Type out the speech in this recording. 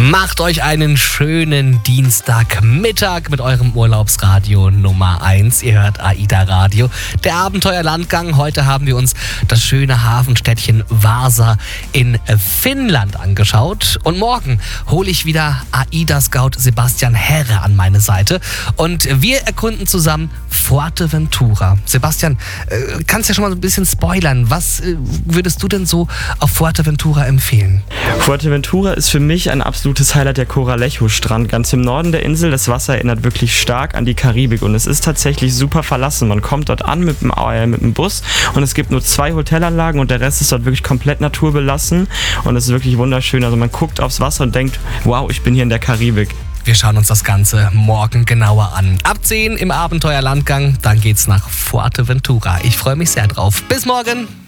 Macht euch einen schönen Dienstagmittag mit eurem Urlaubsradio Nummer 1. Ihr hört AIDA Radio. Der Abenteuerlandgang. Heute haben wir uns das schöne Hafenstädtchen Vaasa in Finnland angeschaut. Und morgen hole ich wieder AIDA-Scout Sebastian Herre an meine Seite. Und wir erkunden zusammen Fuerteventura. Sebastian, kannst ja schon mal so ein bisschen spoilern. Was würdest du denn so auf Fuerteventura empfehlen? Fuerteventura ist für mich ein absolutes Highlight, der Coralejo-Strand. Ganz im Norden der Insel. Das Wasser erinnert wirklich stark an die Karibik und es ist tatsächlich super verlassen. Man kommt dort an mit dem Bus und es gibt nur 2 Hotelanlagen und der Rest ist dort wirklich komplett naturbelassen und es ist wirklich wunderschön. Also man guckt aufs Wasser und denkt, wow, ich bin hier in der Karibik. Wir schauen uns das Ganze morgen genauer an. Ab 10 im Abenteuerlandgang, dann geht's nach Fuerteventura. Ich freue mich sehr drauf. Bis morgen!